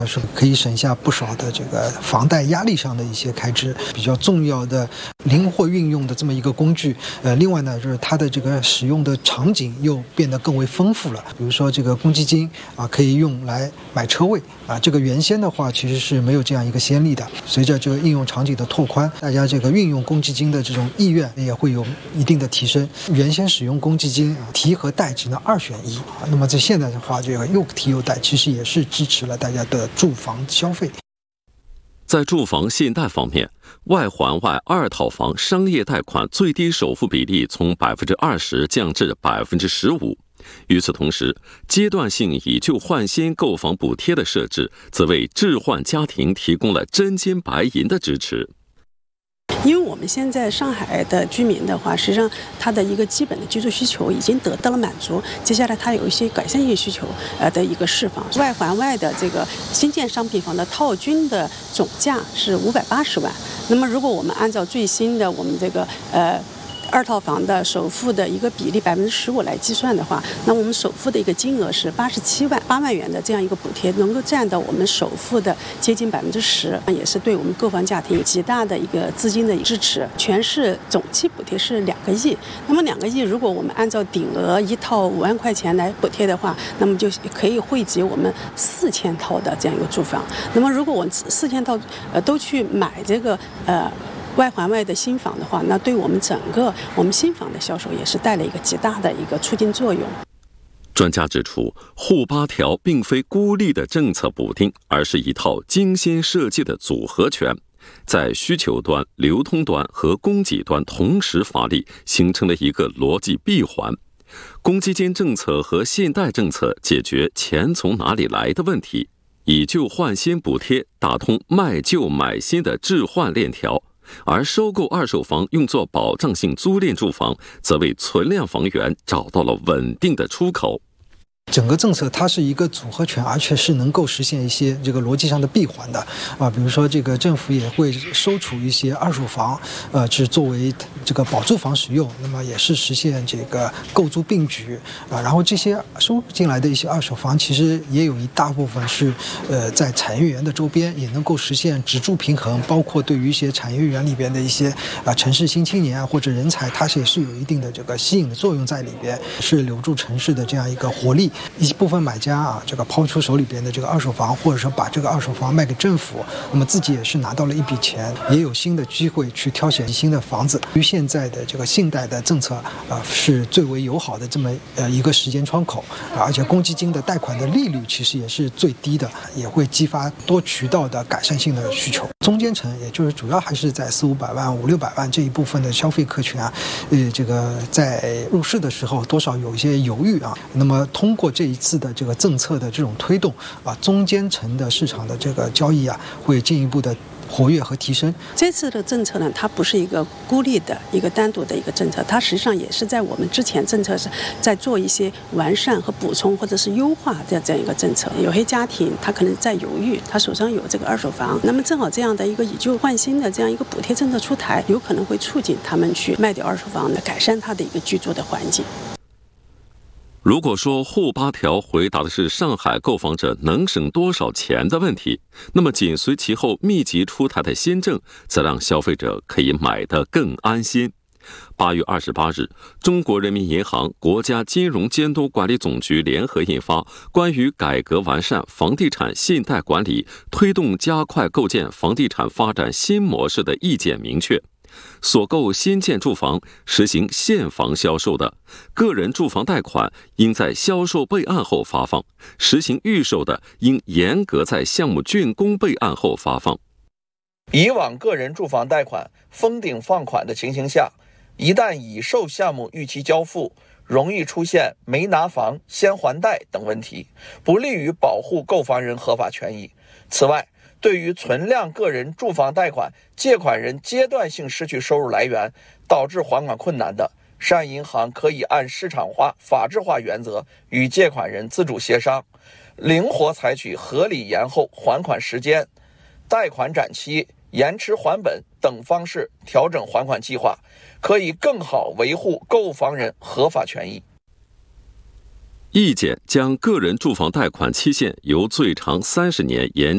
是可以省下不少的这个房贷压力上的一些开支，比较重要的灵活运用的这么一个工具。另外呢，就是它的这个使用的场景又变得更为丰富了。比如说这个公积金可以用来买车位这个原先的话其实是没有这样一个先例的。随着这个应用场景的拓宽，大家这个运用公积金的这种意愿也会有一定的提升。原先使用公积金提和贷只能2选1，那么在现在的话，这个又提又贷，其实也是支持了大家的住房消费。 在住房信贷方面，外环外2套房商业贷款最低首付比例从 20% 降至 15%。与此同时，阶段性以旧换新购房补贴的设置，则为置换家庭提供了真金白银的支持。 因为我们现在上海的居民的话，实际上他的一个基本的居住需求已经得到了满足，接下来他有一些改善性需求的一个释放。外环外的这个新建商品房的套均的总价是580万，那么如果我们按照最新的我们这个2套房的首付的一个比例15%来计算的话，那我们首付的一个金额是87万8万元的这样一个补贴，能够占到我们首付的接近10%，也是对我们购房家庭有极大的一个资金的支持。全市总计补贴是2个亿，那么2个亿如果我们按照顶额一套5万块钱来补贴的话，那么就可以惠及我们4000套的这样一个住房。那么如果我们4000套都去买这个外环外的新房的话，那对我们整个我们新房的销售也是带来一个极大的一个促进作用。 专家指出，沪8条并非孤立的政策补丁，而是一套精心设计的组合拳，在需求端、流通端和供给端同时发力，形成了一个逻辑闭环。公积金政策和信贷政策解决钱从哪里来的问题，以旧换新补贴打通卖旧买新的置换链条，而收购2手房用作保障性租赁住房，则为存量房源找到了稳定的出口。 整个政策它是一个组合拳，而且是能够实现一些这个逻辑上的闭环的比如说这个政府也会收储一些2手房是作为这个保住房使用，那么也是实现这个购租并举然后这些收进来的一些2手房其实也有一大部分是在产业园的周边，也能够实现职住平衡，包括对于一些产业园里边的一些城市新青年或者人才，它也是有一定的这个吸引的作用在里边，是留住城市的这样一个活力。一部分买家这个抛出手里边的这个2手房，或者说把这个2手房卖给政府，那么自己也是拿到了一笔钱，也有新的机会去挑选新的房子。对于现在的这个信贷的政策是最为友好的这么一个时间窗口而且公积金的贷款的利率其实也是最低的，也会激发多渠道的改善性的需求。中间层也就是主要还是在400-500万、500-600万这一部分的消费客群这个在入市的时候多少有一些犹豫那么通过这一次的这个政策的这种推动中间层的市场的这个交易会进一步的活跃和提升。 这次的政策呢，它不是一个孤立的一个单独的一个政策，它实际上也是在我们之前政策是在做一些完善和补充或者是优化的这样一个政策。有些家庭他可能在犹豫，他手上有这个2手房，那么正好这样的一个以旧换新的这样一个补贴政策出台，有可能会促进他们去卖掉2手房，改善他的一个居住的环境。 如果说沪8条回答的是上海购房者能省多少钱的问题，那么紧随其后密集出台的新政，则让消费者可以买得更安心。8月28日，中国人民银行、国家金融监督管理总局联合印发《关于改革完善房地产信贷管理，推动加快构建房地产发展新模式的意见》，明确所购新建住房实行现房销售的，个人住房贷款应在销售备案后发放；实行预售的，应严格在项目竣工备案后发放。 以往个人住房贷款封顶放款的情形下，一旦已售项目逾期交付，容易出现没拿房先还贷等问题，不利于保护购房人合法权益。此外，对于存量个人住房贷款借款人阶段性失去收入来源，导致还款困难的，商业银行可以按市场化、法治化原则与借款人自主协商，灵活采取合理延后还款时间、贷款展期、延迟还本等方式调整还款计划，可以更好维护购房人合法权益。 意见将个人住房贷款期限由最长30年延